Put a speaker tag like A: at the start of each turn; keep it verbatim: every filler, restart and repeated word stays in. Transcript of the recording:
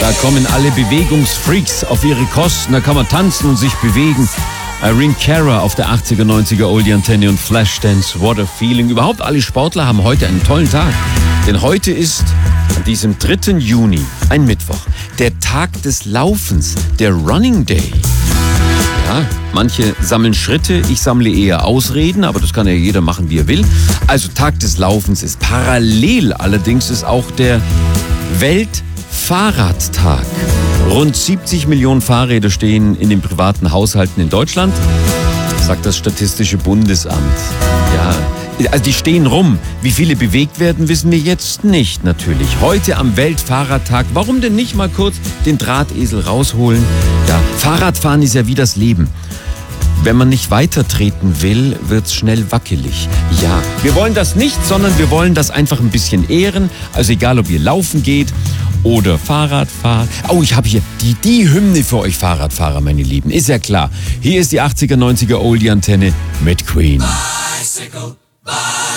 A: Da kommen alle Bewegungsfreaks auf ihre Kosten. Da kann man tanzen und sich bewegen. Irene Cara auf der achtziger, neunziger Oldie-Antenne und Flashdance. What a feeling. Überhaupt alle Sportler haben heute einen tollen Tag. Denn heute ist an diesem dritten Juni, ein Mittwoch, der Tag des Laufens, der Running Day. Ja, manche sammeln Schritte, ich sammle eher Ausreden, aber das kann ja jeder machen, wie er will. Also Tag des Laufens ist parallel, allerdings ist auch der Weltfahrradtag. Rund siebzig Millionen Fahrräder stehen in den privaten Haushalten in Deutschland, sagt das Statistische Bundesamt. Ja, also die stehen rum. Wie viele bewegt werden, wissen wir jetzt nicht natürlich. Heute am Weltfahrradtag, warum denn nicht mal kurz den Drahtesel rausholen? Ja, Fahrradfahren ist ja wie das Leben. Wenn man nicht weitertreten will, wird's schnell wackelig. Ja, wir wollen das nicht, sondern wir wollen das einfach ein bisschen ehren. Also egal, ob ihr laufen geht oder Fahrrad fahrt. Oh, ich habe hier die, die Hymne für euch Fahrradfahrer, meine Lieben. Ist ja klar. Hier ist die achtziger, neunziger Oldie-Antenne mit Queen.
B: Bicycle, bicycle.